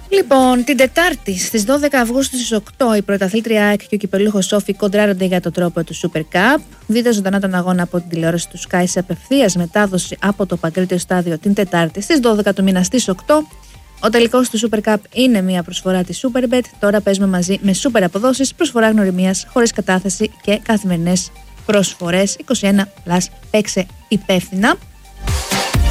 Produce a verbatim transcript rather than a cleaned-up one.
Λοιπόν, την Τετάρτη στις δώδεκα Αυγούστου στις οκτώ η πρωταθλήτρια ΑΕΚ και ο κυπελούχος Σόφι κοντράρονται για το τρόπο του Super Cup. Δείτε ζωντανά τον αγώνα από την τηλεόραση του Sky σε απευθείας μετάδοση από το Παγκρίτιο Στάδιο την Τετάρτη στις δώδεκα του μήνα στις οκτώ. Ο τελικός του Super Cup είναι μια προσφορά της Superbet. Τώρα παίζουμε μαζί με super αποδόσεις, προσφορά γνωριμίας, χωρίς κατάθεση και καθημερινές προσφορές. είκοσι ένα συν, παίξε υπεύθυνα.